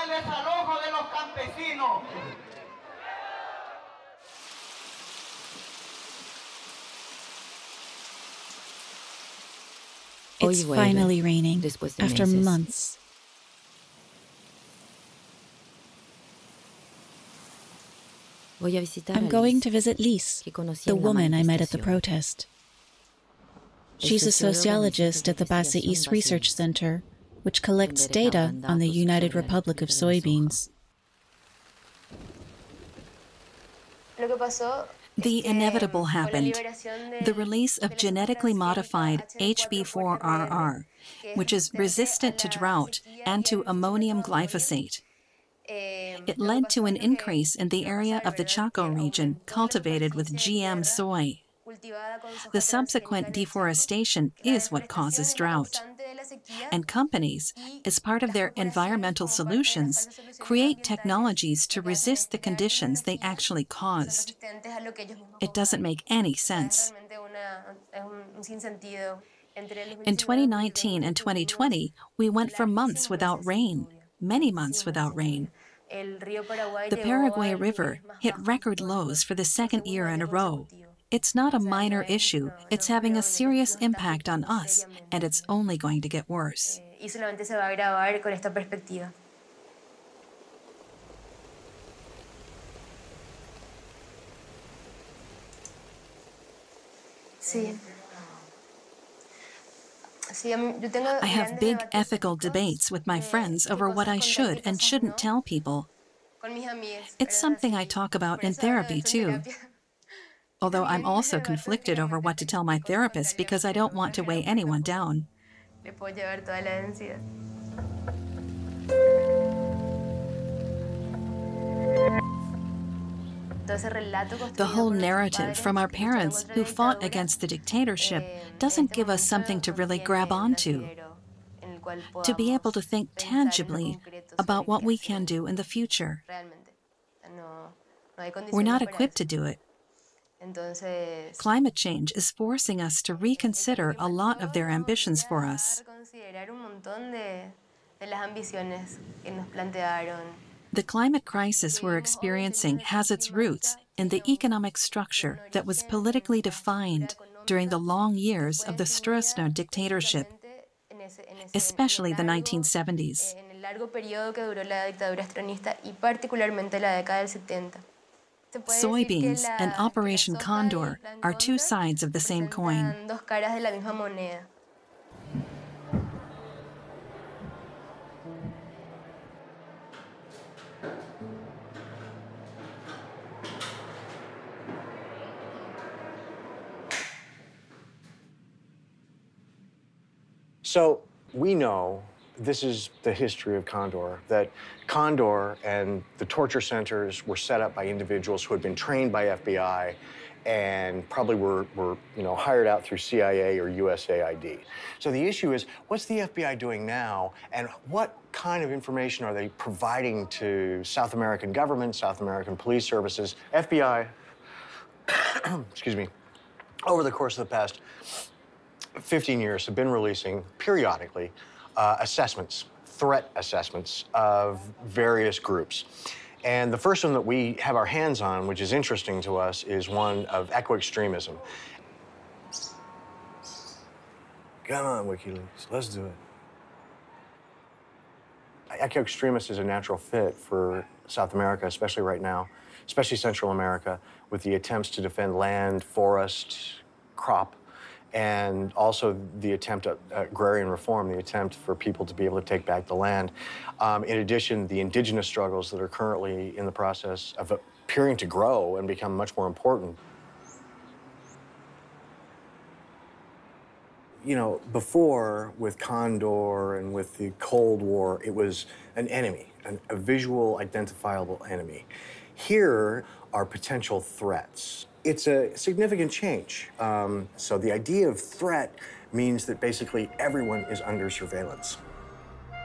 el desalojo de los campesinos. It's finally raining after months. I'm going to visit Liz, the woman I met at the protest. She's a sociologist at the Base East Research Center, which collects data on the United Republic of Soybeans. The inevitable happened, the release of genetically modified HB4RR, which is resistant to drought and to ammonium glyphosate. It led to an increase in the area of the Chaco region cultivated with GM soy. The subsequent deforestation is what causes drought. And companies, as part of their environmental solutions, create technologies to resist the conditions they actually caused. It doesn't make any sense. In 2019 and 2020, we went for months without rain, many months without rain. The Paraguay River hit record lows for the second year in a row. It's not a minor issue. It's having a serious impact on us, and it's only going to get worse. I have big ethical debates with my friends over what I should and shouldn't tell people. It's something I talk about in therapy, too. Although I'm also conflicted over what to tell my therapist because I don't want to weigh anyone down. The whole narrative from our parents who fought against the dictatorship doesn't give us something to really grab onto, to be able to think tangibly about what we can do in the future. We're not equipped to do it. Climate change is forcing us to reconsider a lot of their ambitions for us. The climate crisis we're experiencing has its roots in the economic structure that was politically defined during the long years of the Stroessner dictatorship, especially the 1970s. Soybeans and Operation Condor are two sides of the same coin. So we know this is the history of Condor, that Condor and the torture centers were set up by individuals who had been trained by FBI and probably were hired out through CIA or USAID. So the issue is, what's the FBI doing now, and what kind of information are they providing to South American government, South American police services? FBI, excuse me, over the course of the past 15 years have been releasing periodically assessments, threat assessments of various groups. And the first one that we have our hands on, which is interesting to us, is one of eco-extremism. Come on, WikiLeaks, let's do it. Eco-extremist is a natural fit for South America, especially right now, especially Central America, with the attempts to defend land, forest, crop, and also the attempt at agrarian reform, the attempt for people to be able to take back the land. In addition, the indigenous struggles that are currently in the process of appearing to grow and become much more important. You know, before, with Condor and with the Cold War, it was an enemy, a visual, identifiable enemy. Here are potential threats. It's a significant change. So the idea of threat means that basically everyone is under surveillance.